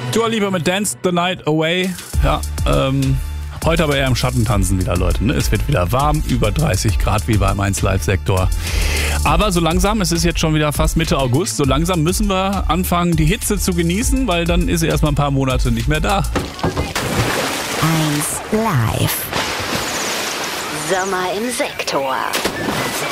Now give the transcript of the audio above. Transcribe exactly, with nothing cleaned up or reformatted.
Dua Lipa mit Dance the Night Away. Ja, ähm, heute aber eher im Schatten tanzen wieder, Leute. Ne? Es wird wieder warm, über dreißig Grad wie beim eins Live-Sektor. Aber so langsam, es ist jetzt schon wieder fast Mitte August, so langsam müssen wir anfangen, die Hitze zu genießen, weil dann ist sie erstmal ein paar Monate nicht mehr da. eins Live. Sommer im Sektor.